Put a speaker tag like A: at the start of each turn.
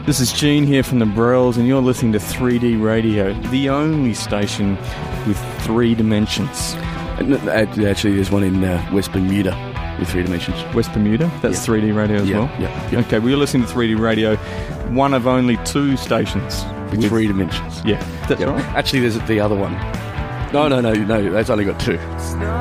A: This is Gene here from the Brells, and you're listening to 3D Radio, the only station with 3 dimensions.
B: Actually, there's one in West Bermuda with 3 dimensions.
A: West Bermuda? That's 3D Radio as well?
B: Yeah.
A: Okay, well, you're listening to 3D Radio, one of only 2 stations.
B: With 3 dimensions.
A: Yeah, that's right.
B: Actually, there's the other one. No, that's only got 2.